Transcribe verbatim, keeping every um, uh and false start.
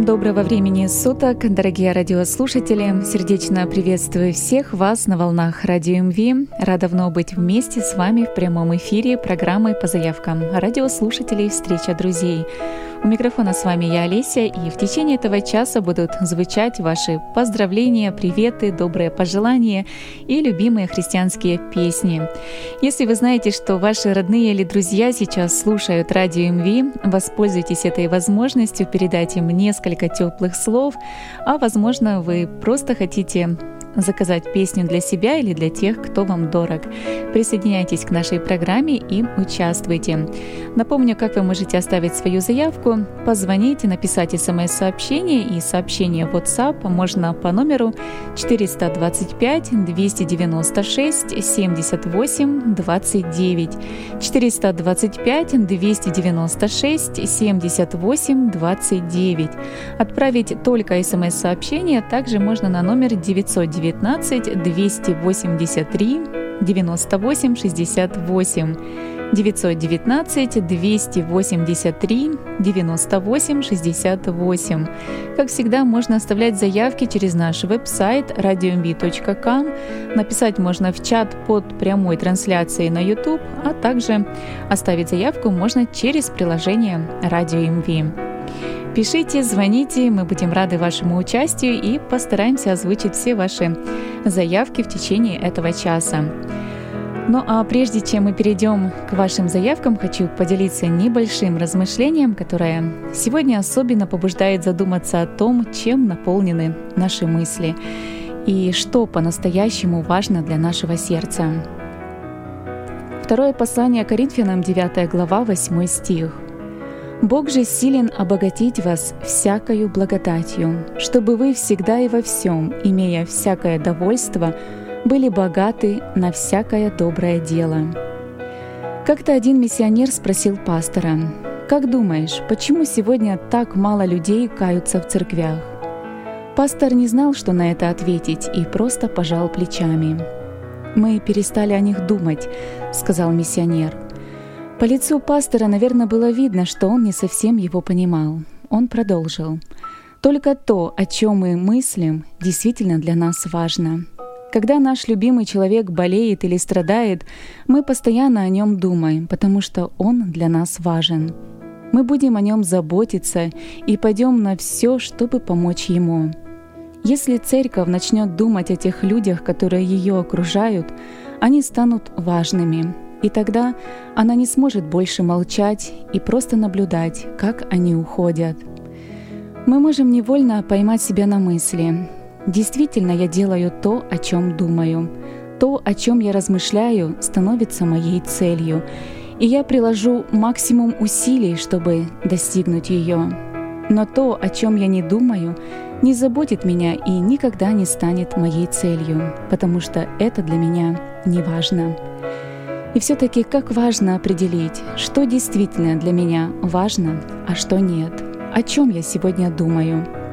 Всем доброго времени суток, дорогие радиослушатели. Сердечно приветствую всех вас на волнах Радио МВ. Рада вновь быть вместе с вами в прямом эфире программы по заявкам радиослушателей «Встреча друзей». У микрофона с вами я, Олеся, и в течение этого часа будут звучать ваши поздравления, приветы, добрые пожелания и любимые христианские песни. Если вы знаете, что ваши родные или друзья сейчас слушают Радио МВ, воспользуйтесь этой возможностью передать им несколько теплых слов, а возможно, вы просто хотите заказать песню для себя или для тех, кто вам дорог. Присоединяйтесь к нашей программе и участвуйте. Напомню, как вы можете оставить свою заявку. Позвонить, написать смс-сообщение и сообщение в WhatsApp можно по номеру четыреста двадцать пять двести девяносто шесть семьдесят восемь двадцать девять. четыреста двадцать пять двести девяносто шесть семьдесят восемь двадцать девять. Отправить только смс-сообщение также можно на номер девятьсот девятнадцать двести восемьдесят три девяносто восемь шестьдесят восемь. девятьсот девятнадцать двести восемьдесят три девяносто восемь шестьдесят восемь. Как всегда, можно оставлять заявки через наш веб-сайт радио эм ви точка ком. Написать можно в чат под прямой трансляцией на YouTube, а также оставить заявку можно через приложение Радио эм ви. Пишите, звоните, мы будем рады вашему участию и постараемся озвучить все ваши заявки в течение этого часа. Ну а прежде чем мы перейдем к вашим заявкам, хочу поделиться небольшим размышлением, которое сегодня особенно побуждает задуматься о том, чем наполнены наши мысли и что по-настоящему важно для нашего сердца. Второе послание Коринфянам, девятая глава, восьмой стих. «Бог же силен обогатить вас всякою благодатью, чтобы вы всегда и во всем, имея всякое довольство, были богаты на всякое доброе дело». Как-то один миссионер спросил пастора: «Как думаешь, почему сегодня так мало людей каются в церквях?» Пастор не знал, что на это ответить, и просто пожал плечами. «Мы перестали о них думать», — сказал миссионер. По лицу пастора, наверное, было видно, что он не совсем его понимал. Он продолжил: «Только то, о чем мы мыслим, действительно для нас важно. Когда наш любимый человек болеет или страдает, мы постоянно о нем думаем, потому что он для нас важен. Мы будем о нем заботиться и пойдем на все, чтобы помочь ему. Если церковь начнет думать о тех людях, которые ее окружают, они станут важными. И тогда она не сможет больше молчать и просто наблюдать, как они уходят». Мы можем невольно поймать себя на мысли: «Действительно, я делаю то, о чем думаю. То, о чем я размышляю, становится моей целью, и я приложу максимум усилий, чтобы достигнуть ее. Но то, о чем я не думаю, не заботит меня и никогда не станет моей целью, потому что это для меня не важно». И все-таки как важно определить, что действительно для меня важно, а что нет. О чем я сегодня думаю?